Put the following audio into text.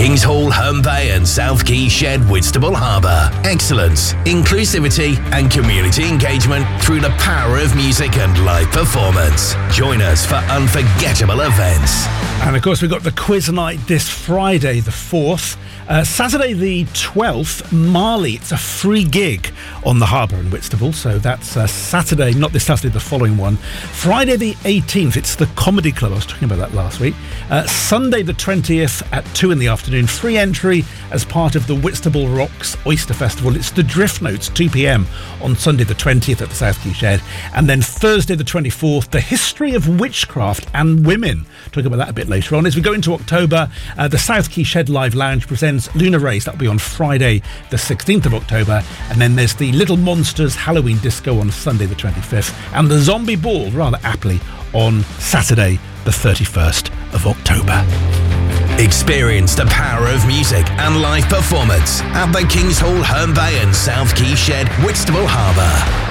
Kings Hall, Herne Bay and South Quay Shed, Whitstable Harbour. Excellence, inclusivity and community engagement through the power of music and live performance. Join us for unforgettable events. And of course we've got the quiz night this Friday the 4th. Saturday the 12th, Marley. It's a free gig on the harbour in Whitstable, so that's Saturday, not this Saturday, the following one. Friday the 18th, it's the Comedy Club. I was talking about that last week. Sunday the 20th at 2 in the afternoon, free entry as part of the Whitstable Rocks Oyster Festival. It's the Drift Notes, 2 p.m. on Sunday the 20th at the South Quay Shed. And then Thursday the 24th, the History of Witchcraft and Women. Talk about that a bit later on. As we go into October, the South Quay Shed Live Lounge presents Lunar Race. That'll be on Friday the 16th of October. And then there's the Little Monsters Halloween Disco on Sunday the 25th. And the Zombie Ball, rather aptly, on Saturday the 31st of October. Experience the power of music and live performance at the Kings Hall, Herne Bay and South Quay Shed, Whitstable Harbour.